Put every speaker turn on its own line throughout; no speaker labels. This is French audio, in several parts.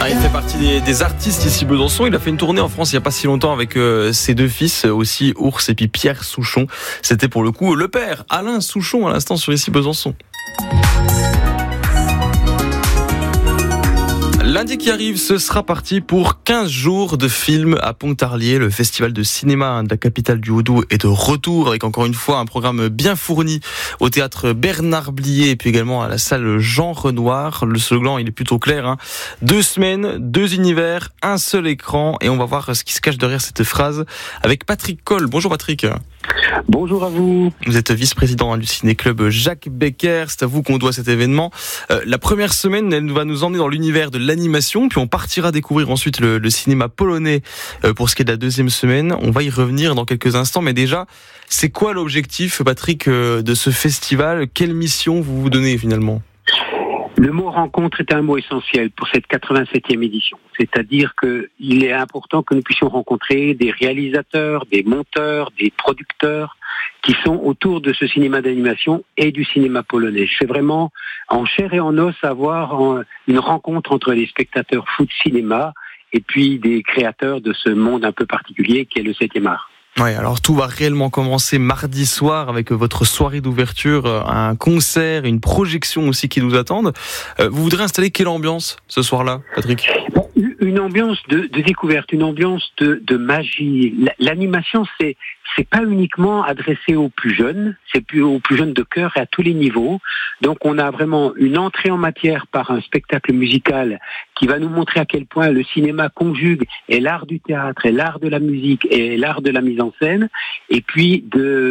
Il fait partie des artistes ici Besançon. Il a fait une tournée en France il n'y a pas si longtemps avec ses deux fils, aussi Ours et puis Pierre Souchon. C'était pour le coup le père, Alain Souchon, à l'instant sur ici Besançon. Lundi qui arrive, ce sera parti pour 15 jours de films à Pontarlier. Le festival de cinéma de la capitale du Haut-Doubs est de retour avec encore une fois un programme bien fourni au théâtre Bernard Blier et puis également à la salle Jean Renoir. Le slogan, il est plutôt clair, 2 semaines, 2 univers, un seul écran. Et on va voir ce qui se cache derrière cette phrase avec Patrick Coll. Bonjour Patrick.
Bonjour à vous.
Vous êtes vice-président du ciné-club Jacques Becker. C'est à vous qu'on doit cet événement. La première semaine, elle va nous emmener dans l'univers de l'animation, puis on partira découvrir ensuite le cinéma polonais pour ce qui est de la deuxième semaine. On va y revenir dans quelques instants, mais déjà, c'est quoi l'objectif, Patrick, de ce festival ? Quelle mission vous vous donnez finalement ?
Le mot rencontre est un mot essentiel pour cette 87e édition. C'est-à-dire qu'il est important que nous puissions rencontrer des réalisateurs, des monteurs, des producteurs qui sont autour de ce cinéma d'animation et du cinéma polonais. Je fais vraiment en chair et en os avoir une rencontre entre les spectateurs foot cinéma et puis des créateurs de ce monde un peu particulier qui est le 7e art.
Ouais, alors tout va réellement commencer mardi soir avec votre soirée d'ouverture, un concert, une projection aussi qui nous attendent. Vous voudrez installer quelle ambiance ce soir-là, Patrick ?
Une ambiance de découverte, une ambiance de magie. L'animation, c'est pas uniquement adressé aux plus jeunes, c'est aux plus jeunes de cœur et à tous les niveaux. Donc on a vraiment une entrée en matière par un spectacle musical qui va nous montrer à quel point le cinéma conjugue et l'art du théâtre, et l'art de la musique, et l'art de la mise en scène, et puis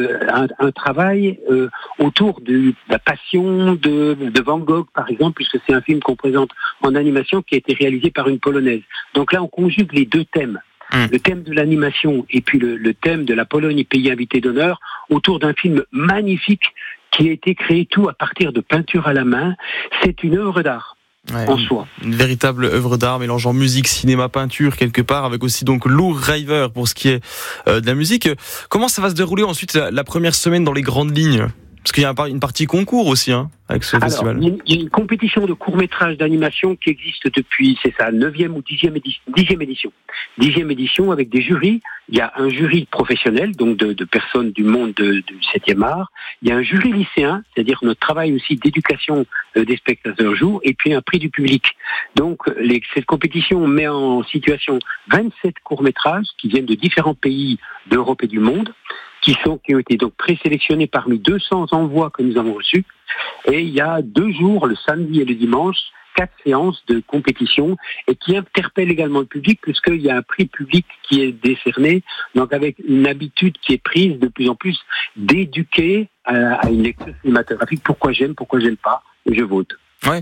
un travail autour de la passion de Van Gogh, par exemple, puisque c'est un film qu'on présente en animation qui a été réalisé par une Polonaise. Donc là, on conjugue les deux thèmes. Le thème de l'animation et puis le thème de la Pologne, pays invité d'honneur, autour d'un film magnifique qui a été créé tout à partir de peinture à la main. C'est une œuvre d'art. Ouais, en soi.
Une véritable œuvre d'art mélangeant musique, cinéma, peinture quelque part, avec aussi donc Lou River pour ce qui est de la musique. Comment ça va se dérouler ensuite la première semaine dans les grandes lignes ? Parce qu'il y a une partie concours aussi avec ce festival.
Il y a une compétition de court-métrage d'animation qui existe depuis, c'est ça, 9e ou 10e édition. 10e édition avec des jurys. Il y a un jury professionnel, donc de personnes du monde du 7e art. Il y a un jury lycéen, c'est-à-dire notre travail aussi d'éducation des spectateurs joue, et puis un prix du public. Donc cette compétition met en situation 27 courts-métrages qui viennent de différents pays d'Europe et du monde, qui ont été donc présélectionnés parmi 200 envois que nous avons reçus. Et il y a 2 jours, le samedi et le dimanche, 4 séances de compétition et qui interpellent également le public puisqu'il y a un prix public qui est décerné, donc avec une habitude qui est prise de plus en plus d'éduquer à une lecture cinématographique. Pourquoi j'aime pas, et je vote.
Ouais,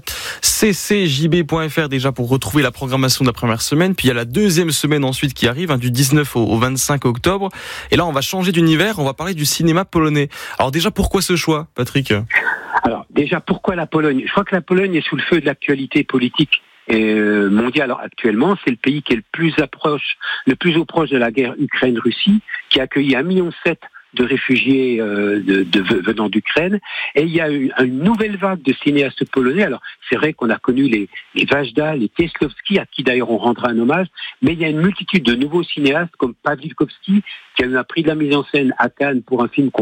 ccjb.fr déjà pour retrouver la programmation de la première semaine, puis il y a la deuxième semaine ensuite qui arrive, du 19 au 25 octobre, et là on va changer d'univers, on va parler du cinéma polonais. Alors déjà, pourquoi ce choix, Patrick ?
Alors déjà, pourquoi la Pologne ? Je crois que la Pologne est sous le feu de l'actualité politique mondiale. Alors actuellement, c'est le pays qui est le plus au proche de la guerre Ukraine-Russie, qui a accueilli 1,7 million de réfugiés venant d'Ukraine, et il y a eu une nouvelle vague de cinéastes polonais. Alors c'est vrai qu'on a connu les Wajda, les Kieslowski, à qui d'ailleurs on rendra un hommage, mais il y a une multitude de nouveaux cinéastes comme Pawlikowski, qui a eu un prix de la mise en scène à Cannes pour un film